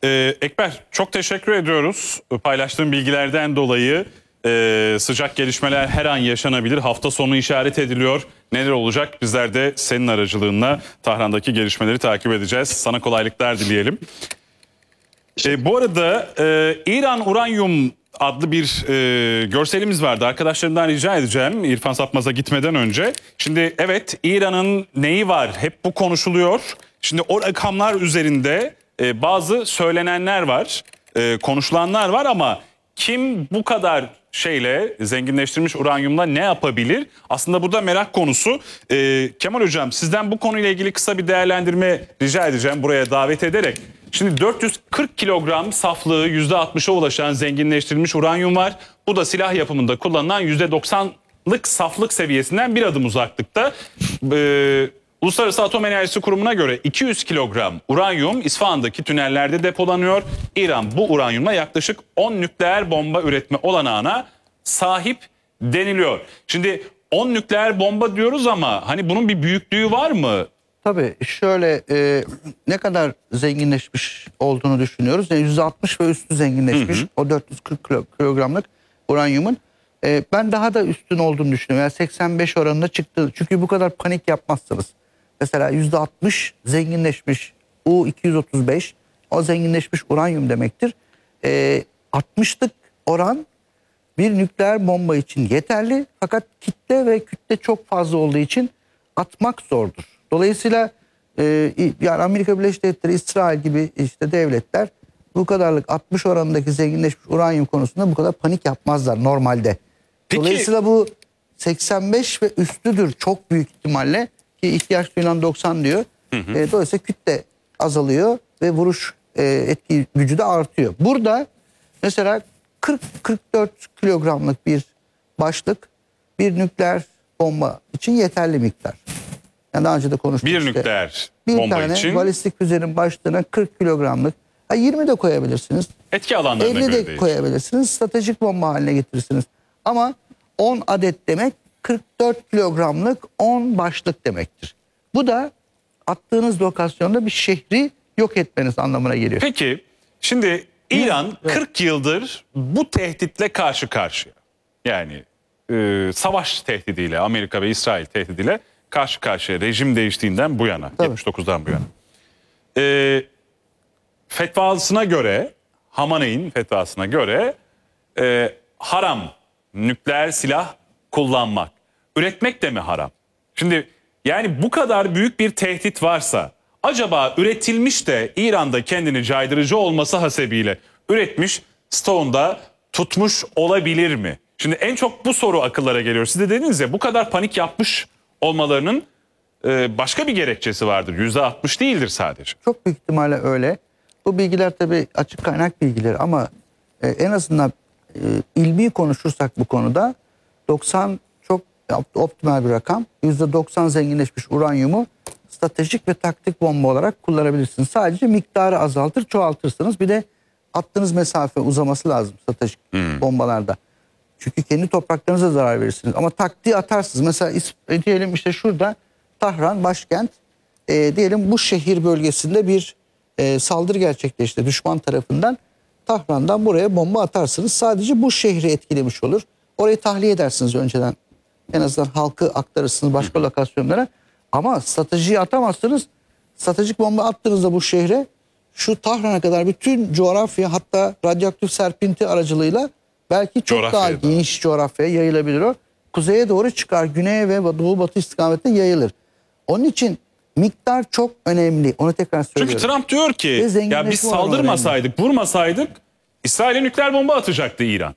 Ekber, çok teşekkür ediyoruz. Paylaştığın bilgilerden dolayı sıcak gelişmeler her an yaşanabilir. Hafta sonu işaret ediliyor. Neler olacak? Bizler de senin aracılığınla Tahran'daki gelişmeleri takip edeceğiz. Sana kolaylıklar dileyelim. Bu arada İran Uranyum adlı bir görselimiz vardı. Arkadaşlarımdan rica edeceğim İrfan Sapmaz'a gitmeden önce. Şimdi evet, İran'ın neyi var? Hep bu konuşuluyor. Şimdi o rakamlar üzerinde bazı söylenenler var, konuşulanlar var ama kim bu kadar şeyle, zenginleştirilmiş uranyumla ne yapabilir? Aslında burada merak konusu. Kemal Hocam, sizden bu konuyla ilgili kısa bir değerlendirme rica edeceğim buraya davet ederek. Şimdi 440 kilogram saflığı %60'a ulaşan zenginleştirilmiş uranyum var. Bu da silah yapımında kullanılan %90'lık saflık seviyesinden bir adım uzaklıkta. Uluslararası Atom Enerjisi Kurumu'na göre 200 kilogram uranyum İsfahan'daki tünellerde depolanıyor. İran bu uranyumla yaklaşık 10 nükleer bomba üretme olanağına sahip deniliyor. Şimdi 10 nükleer bomba diyoruz ama hani bunun bir büyüklüğü var mı? Tabii şöyle ne kadar zenginleşmiş olduğunu düşünüyoruz. Yani %60 ve üstü zenginleşmiş o 440 kilogramlık uranyumun. Ben daha da üstün olduğunu düşünüyorum. Yani 85 oranında çıktı. Çünkü bu kadar panik yapmazsınız. Mesela %60 zenginleşmiş U-235 o zenginleşmiş uranyum demektir. 60'lık oran bir nükleer bomba için yeterli. Fakat kitle ve kütle çok fazla olduğu için atmak zordur. Dolayısıyla yani Amerika Birleşik Devletleri, İsrail gibi işte devletler bu kadarlık 60 oranındaki zenginleşmiş uranyum konusunda bu kadar panik yapmazlar normalde. Peki, dolayısıyla bu 85 ve üstüdür çok büyük ihtimalle ki ihtiyaç duyulan 90 diyor. Dolayısıyla kütle azalıyor ve vuruş etki gücü de artıyor. Burada mesela 40-44 kilogramlık bir başlık bir nükleer bomba için yeterli miktar. Yani daha önce de konuştuk bir işte. nükleer Bir bomba tane için balistik füzenin başlığına 40 kilogramlık, 20 de koyabilirsiniz. etki alanlarına 50 göre de değişir. koyabilirsiniz. Stratejik bomba haline getirirsiniz. Ama 10 adet demek 44 kilogramlık 10 başlık demektir. Bu da attığınız lokasyonda bir şehri yok etmeniz anlamına geliyor. Peki, şimdi İran 40 yıldır bu tehditle karşı karşıya. Yani savaş tehdidiyle, Amerika ve İsrail tehdidiyle karşı karşıya rejim değiştiğinden bu yana, Tabii. 79'dan bu yana. Fetvasına göre, Hamaney'in fetvasına göre haram nükleer silah kullanmak. Üretmek de mi haram? Şimdi yani bu kadar büyük bir tehdit varsa acaba üretilmiş de İran'da kendini caydırıcı olması hasebiyle üretmiş, stoğunda tutmuş olabilir mi? Şimdi en çok bu soru akıllara geliyor. Siz de dediniz ya, bu kadar panik yapmış olmalarının başka bir gerekçesi vardır. %60 değildir sadece. Çok büyük ihtimalle öyle. Bu bilgiler tabii açık kaynak bilgileri ama en azından ilmi konuşursak bu konuda 90 çok optimal bir rakam. %90 zenginleşmiş uranyumu stratejik ve taktik bomba olarak kullanabilirsiniz. Sadece miktarı azaltır, çoğaltırsınız. Bir de attığınız mesafe uzaması lazım stratejik bombalarda. Çünkü kendi topraklarınıza zarar verirsiniz. Ama taktiği atarsınız. Mesela diyelim işte şurada Tahran başkent. Diyelim bu şehir bölgesinde bir saldırı gerçekleşti düşman tarafından. Tahran'dan buraya bomba atarsınız. Sadece bu şehri etkilemiş olur. Orayı tahliye edersiniz önceden. En azından halkı aktarırsınız başka lokasyonlara. Ama stratejiyi atamazsınız. Stratejik bomba attığınızda bu şehre şu Tahran'a kadar bütün coğrafya, hatta radyoaktif serpinti aracılığıyla belki çok daha geniş coğrafyaya yayılabilir o. Kuzeye doğru çıkar, güneye ve doğu batı istikametine yayılır. Onun için miktar çok önemli. Onu tekrar söylüyorum. Çünkü Trump diyor ki ya biz saldırmasaydık, vurmasaydık İsrail'e nükleer bomba atacaktı İran.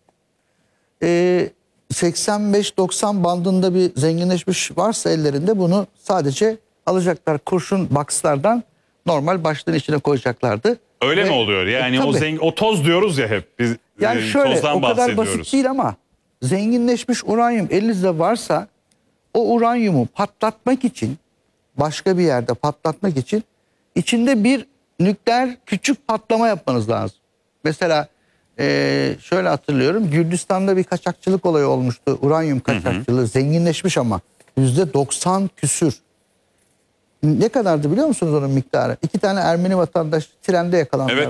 85-90 bandında bir zenginleşmiş varsa ellerinde bunu sadece alacaklar. Kurşun boxlardan normal başlığın içine koyacaklardı. Öyle mi oluyor? Yani o toz diyoruz ya hep. Biz yani şöyle tozdan o kadar bahsediyoruz. basit değil ama zenginleşmiş uranyum elinizde varsa o uranyumu patlatmak için, başka bir yerde patlatmak için içinde bir nükleer küçük patlama yapmanız lazım. Mesela şöyle hatırlıyorum, Gürcistan'da bir kaçakçılık olayı olmuştu. Uranyum kaçakçılığı zenginleşmiş ama %90 küsür. Ne kadardı biliyor musunuz onun miktarı? 2 tane Ermeni vatandaş trende yakalandı. Evet.